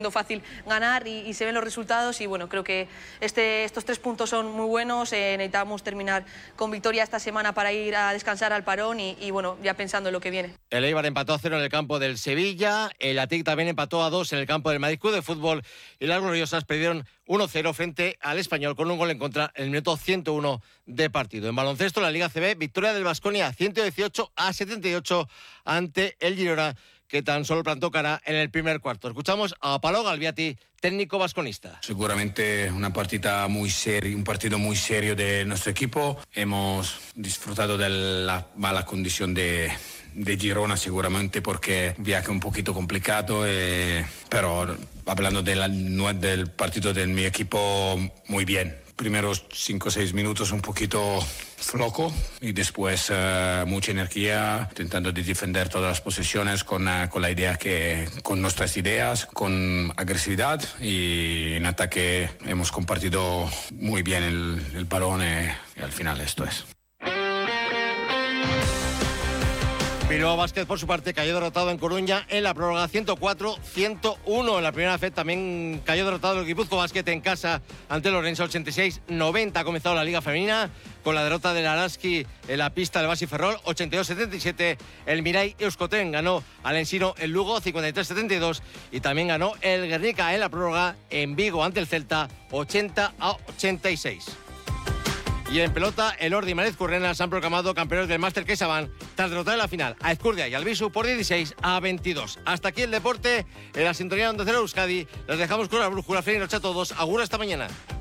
fácil ganar y se ven los resultados y bueno, creo que estos 3 puntos son muy buenos. Necesitamos terminar con victoria esta semana para ir a descansar al parón y bueno, ya pensando en lo que viene. El Eibar empató a 0 en el campo del Sevilla, el Athletic también empató a 2 en el campo del Madrid Club de Fútbol y las Gloriosas perdieron 1-0 frente al Español con un gol en contra en el minuto 101 de partido. En baloncesto, la Liga CB, victoria del Baskonia 118-78 ante el Girona, que tan solo plantó cara en el primer cuarto. Escuchamos a Paolo Galviati, técnico vasconista. Seguramente un partido muy serio de nuestro equipo. Hemos disfrutado de la mala condición de Girona seguramente porque viaje un poquito complicado, pero hablando del partido de mi equipo, muy bien. Primeros 5 o 6 minutos un poquito flojo y después mucha energía, intentando de defender todas las posesiones con la idea con nuestras ideas, con agresividad, y en ataque hemos compartido muy bien el balón y al final esto es. Bilbao Basket, por su parte, cayó derrotado en Coruña en la prórroga 104-101. En la primera vez también cayó derrotado el Guipúzcoa Basket en casa ante el Orense 86-90. Ha comenzado la Liga Femenina con la derrota del Araski en la pista del Basi Ferrol 82-77. El Mirai Euskotren ganó al Ensino el Lugo 53-72 y también ganó el Guernica en la prórroga en Vigo ante el Celta 80-86. Y en pelota, el Ordi y Manuel Currena se han proclamado campeones del Máster CaixaBank tras derrotar en la final a Ezcurdia y Albisu por 16-22. Hasta aquí el deporte, en la sintonía de Onda Cero Euskadi. Les dejamos con la brújula. Feliz noche a todos. Agur hasta mañana.